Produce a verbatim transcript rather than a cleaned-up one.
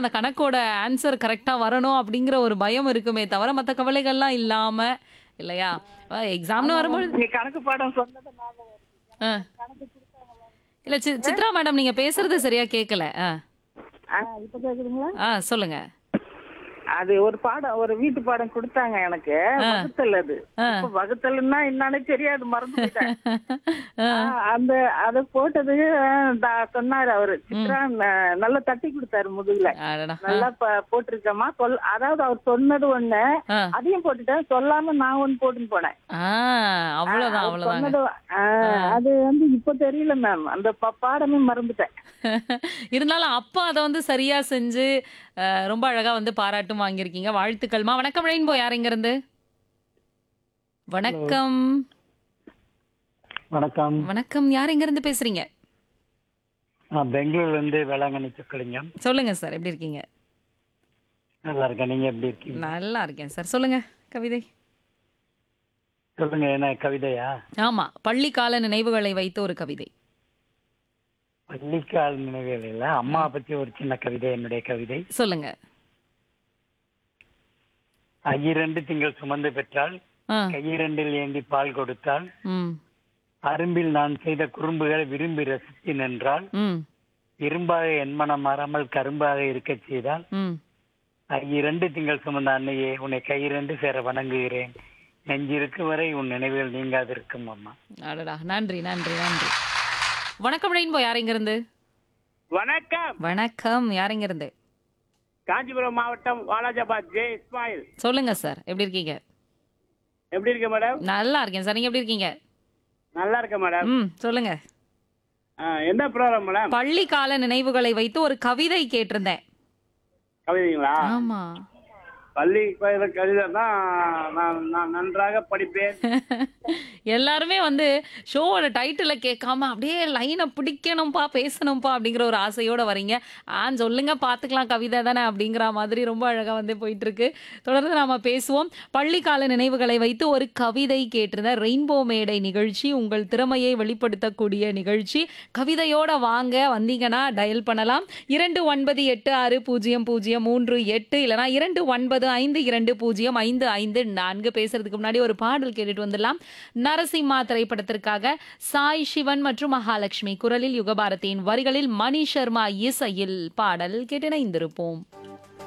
அந்த கணக்கோட ஆன்சர் கரெக்ட்டா வரணும் அப்படிங்கிற ஒரு பயம் இருக்குமே தவிர, மத்த கவலைகள்லாம் இல்லாம இல்லையா? அ எக்ஸாம்ன்னு ஆமா மேம். வரும்பொழுது நீங்க கணக்கு பாடம் சொன்னது ஞாபகம் வருது. அ எனக்கு கணக்கு குடுத்தாங்க இல்ல சி சித்ரா மேடம் நீங்க பேசுறது சரியா கேட்கல. அ ஆ இப்ப கேக்குதுங்களா? ஆ சொல்லுங்க. அது ஒரு பாடம் ஒரு வீட்டு பாடம் குடுத்தாங்க எனக்கு. ஆ. வகுத்தல் அது. ஆ. இப்ப வகுத்தல்ன்னா என்னான்னு தெரியாது மறந்து போயிட்டேன். ஆ. ஆ, அந்த அத போட்டது ஆ, த- சொன்னாரு அவரு. ம். சித்ரா ந- நல்லா தட்டி கொடுத்தாரு முதுகுல. அடடா! ஆ. நல்லா ப- போட்டிருக்கேம்மா சொல் அதாவது அவர் சொன்னது ஒண்ணு ஆ. அதையும் போட்டுட்டேன் சொல்லாம நான் ஒண்ணு போட்டுன்னு போனேன். ஆ ஆ, அவ்வளோதான், அவர் அவ்வளோதாங்க. சொன்னது ஆ, அது வந்து இப்ப தெரியல மேம். அந்த ப- பாடமே மறந்துட்டேன். இருந்தாலும் அப்ப அத வந்து சரியா செஞ்சு, அ ரொம்ப அழகா வந்து பாராட்டும் வாங்கியிருக்கீங்க. வாழ்த்துக்கள்மா. வணக்கம் ரெயின்போ யார் இங்கருந்து? ஹலோ வணக்கம். வணக்கம். வணக்கம். யார் எங்கருந்து பேசுறீங்க? நான் பெங்களூர்ல இருந்து வேளாங்கண்ணி சொக்கலிங்கம். சொல்லுங்க சார். எப்படி இருக்கீங்க? நல்லா இருக்கேன். நீங்க எப்படி இருக்கீங்க? நல்லா இருக்கேன் சார். சொல்லுங்க கவிதை. சொல்லுங்க, என்ன கவிதையா? ஆமா. பள்ளிக்கால நினைவுகளை வைத்து ஒரு கவிதை. பள்ளிக்கால் நினைவுகள் இல்ல, அம்மா பத்தி ஒரு சின்ன கவிதை, என்னுடைய கவிதை. சொல்லுங்க. ஐயிரண்டு திங்கள் சுமந்து பெற்றால், ஆ. கையிரண்டில் ஏந்தி பால் கொடுத்தால், ம். அரும்பில் நான் செய்த குறும்புகளை விரும்பி ரசித்து நின்றால், ம். இரும்பாக என் மனம் மாறாமல் கரும்பாக இருக்கச் செய்தால், ம். ஐயிரண்டு திங்கள் சுமந்த அன்னையே உன்னை கையிரண்டு சேர வணங்குகிறேன். நெஞ்சிருக்கும் வரை உன் நினைவுகள் நீங்காதிருக்கும் அம்மா. அடடா! நன்றி, நன்றி, நன்றி. வணக்கம் ரெயின்போ யார் இங்கருந்து? வணக்கம். வணக்கம். யார் இங்கருந்து? காஞ்சிபுரம் மாவட்டம் வாலாஜாபாத் ஜே இஸ்மாயில். சொல்லுங்க சார். எப்படி இருக்கீங்க? எப்படி இருக்க மேடம்? நல்லா இருக்கேன் சார். நீங்க எப்படி இருக்கீங்க? நல்லா இருக்க மேடம். ம். சொல்லுங்க. ஆ, என்ன ப்ரோக்ராம் மேடம்? பள்ளிக்கால நினைவுகளை வைத்து ஒரு கவிதை கேட்டிருந்தேன். கவிதைங்களா? ஆமா. பள்ளி பயில கவிதை தான் நான் நான் நன்றாக படிப்பேன். எல்லாருமே வந்து ஷோவோட டைட்டில கேட்காம அப்படியே லைனை பிடிக்கணும்ப்பா, பேசணும்ப்பா அப்படிங்கிற ஒரு ஆசையோட வரீங்க. ஆ சொல்லுங்க பார்த்துக்கலாம் கவிதை தானே அப்படிங்கிற மாதிரி ரொம்ப அழகா வந்து போயிட்டு இருக்கு. தொடர்ந்து நாம பேசுவோம். பள்ளிக்கால நினைவுகளை வைத்து ஒரு கவிதை கேட்டிருந்த ரெயின்போ மேடை நிகழ்ச்சி உங்கள் திறமையை வெளிப்படுத்தக்கூடிய நிகழ்ச்சி. கவிதையோட வாங்க வந்தீங்கன்னா டயல் பண்ணலாம். இரண்டு ஒன்பது எட்டு ஆறு பூஜ்ஜியம் பூஜ்ஜியம் மூன்று எட்டு இல்லைனா இரண்டு ஒன்பது ஐந்து இரண்டு பூஜ்ஜியம் ஐந்து ஐந்து நான்கு. பேசுறதுக்கு முன்னாடி ஒரு பாடல் கேட்டுட்டு வந்துடலாம். நரசிம்மா திரைப்படத்திற்காக சாய் சிவன் மற்றும் மகாலட்சுமி குரலில், யுகபாரதியின் வரிகளில் மணி சர்மா இசையில் பாடல் கேட்டு இணைந்திருப்போம்.